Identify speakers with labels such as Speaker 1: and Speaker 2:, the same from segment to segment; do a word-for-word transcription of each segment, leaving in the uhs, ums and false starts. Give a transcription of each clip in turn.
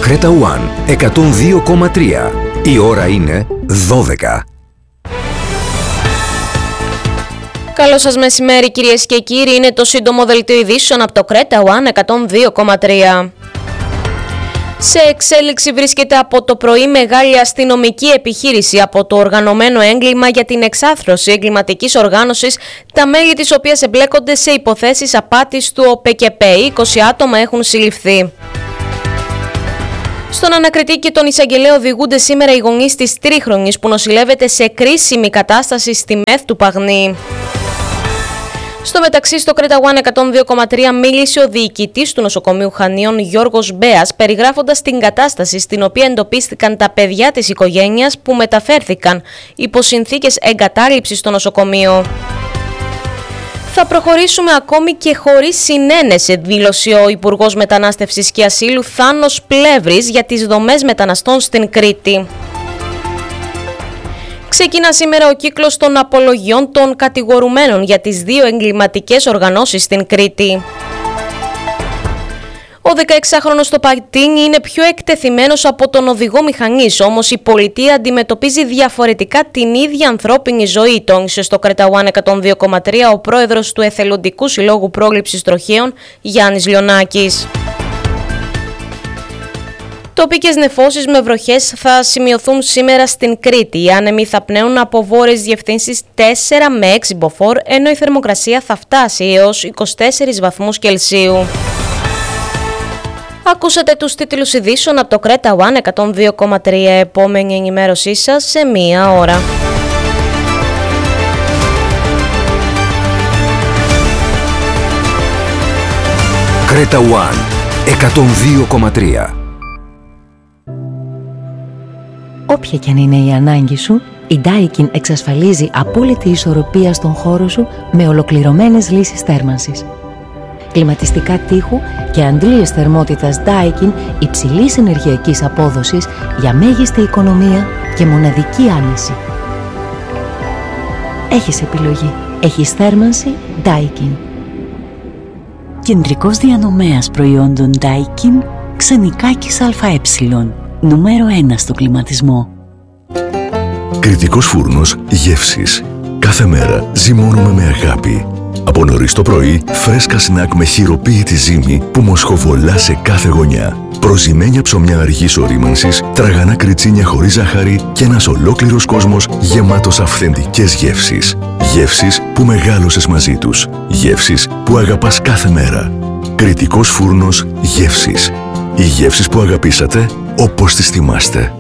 Speaker 1: Creta One εκατόν δύο κόμμα τρία. Η ώρα είναι δώδεκα.
Speaker 2: Καλό σας μεσημέρι κυρίες και κύριοι, είναι το σύντομο δελτίο ειδήσεων από το Creta One εκατόν δύο κόμμα τρία. Σε εξέλιξη βρίσκεται από το πρωί μεγάλη αστυνομική επιχείρηση από το οργανωμένο έγκλημα για την εξάθρωση εγκληματικής οργάνωσης, τα μέλη της οποίας εμπλέκονται σε υποθέσεις απάτης του ΟΠΕΚΕΠΕ. είκοσι άτομα έχουν συλληφθεί. Στον ανακριτή και τον εισαγγελέα οδηγούνται σήμερα οι γονείς της τρίχρονης που νοσηλεύεται σε κρίσιμη κατάσταση στη ΜΕΘ του Παγνή. Στο μεταξύ, στο Creta One εκατόν δύο κόμμα τρία μίλησε ο διοικητής του νοσοκομείου Χανίων Γιώργος Μπέας, περιγράφοντας την κατάσταση στην οποία εντοπίστηκαν τα παιδιά της οικογένειας που μεταφέρθηκαν υπό συνθήκες εγκατάλειψης στο νοσοκομείο. Θα προχωρήσουμε ακόμη και χωρίς συνένεση, δήλωσε ο Υπουργός Μετανάστευσης και Ασύλου Θάνος Πλεύρης για τις δομές μεταναστών στην Κρήτη. Ξεκινά σήμερα ο κύκλος των απολογιών των κατηγορουμένων για τις δύο εγκληματικές οργανώσεις στην Κρήτη. Ο δεκαεξάχρονος στο Πατίνι είναι πιο εκτεθειμένος από τον οδηγό μηχανής, όμως η πολιτεία αντιμετωπίζει διαφορετικά την ίδια ανθρώπινη ζωή, τόνισε στο Creta One εκατόν δύο κόμμα τρία ο πρόεδρος του Εθελοντικού Συλλόγου Πρόληψης Τροχαίων, Γιάννης Λιονάκης. Τοπικές νεφώσεις με βροχές θα σημειωθούν σήμερα στην Κρήτη. Οι άνεμοι θα πνέουν από βόρειες διευθύνσεις τέσσερα με έξι μποφόρ, ενώ η θερμοκρασία θα φτάσει έως είκοσι τέσσερις βαθμούς Κελσίου. Ακούσατε τους τίτλους ειδήσεων από το Creta One εκατόν δύο κόμμα τρία. Επόμενη ενημέρωσή σας σε μία ώρα.
Speaker 1: Creta One εκατόν δύο κόμμα τρία.
Speaker 3: Όποια και αν είναι η ανάγκη σου, η Daikin εξασφαλίζει απόλυτη ισορροπία στον χώρο σου με ολοκληρωμένες λύσεις θέρμανσης. Κλιματιστικά τείχου και αντλίες θερμότητας Daikin υψηλής ενεργειακής απόδοσης για μέγιστη οικονομία και μοναδική άνεση. Έχεις επιλογή. Έχεις θέρμανση Daikin.
Speaker 4: Κεντρικός διανομέας προϊόντων Daikin, Ξενικάκης ΑΕ. Νούμερο ένα στο κλιματισμό.
Speaker 5: Κρητικός φούρνος γεύσης. Κάθε μέρα ζυμώνουμε με αγάπη. Από νωρίς το πρωί, φρέσκα σνακ με χειροποίητη ζύμη που μοσχοβολά σε κάθε γωνιά. Προζυμένια ψωμιά αργής ορίμανσης, τραγανά κριτσίνια χωρίς ζάχαρη και ένας ολόκληρος κόσμος γεμάτος αυθεντικές γεύσεις. Γεύσεις που μεγάλωσες μαζί τους. Γεύσεις που αγαπάς κάθε μέρα. Κρητικός φούρνος γεύσης. Οι γεύσεις που αγαπήσατε όπως τις θυμάστε.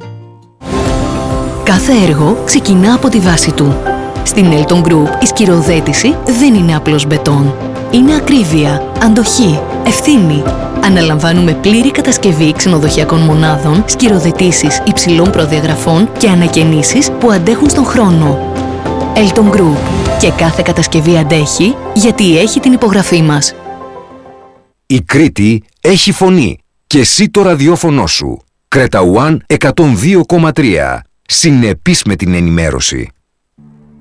Speaker 6: Κάθε έργο ξεκινά από τη βάση του. Στην Elton Group η σκυροθέτηση δεν είναι απλώς μπετόν. Είναι ακρίβεια, αντοχή, ευθύνη. Αναλαμβάνουμε πλήρη κατασκευή ξενοδοχειακών μονάδων, σκυροθετήσεις υψηλών προδιαγραφών και ανακαινήσεις που αντέχουν στον χρόνο. Elton Group. Και κάθε κατασκευή αντέχει γιατί έχει την υπογραφή μας.
Speaker 1: Η Κρήτη έχει φωνή και εσύ το ραδιόφωνο σου. Creta One εκατόν δύο κόμμα τρία. Συνεπής με την ενημέρωση.